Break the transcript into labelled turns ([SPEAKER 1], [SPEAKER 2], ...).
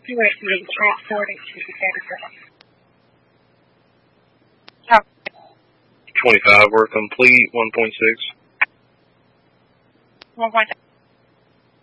[SPEAKER 1] You are being transported to the address.
[SPEAKER 2] 25, we're complete, 1.6.
[SPEAKER 1] 1.6.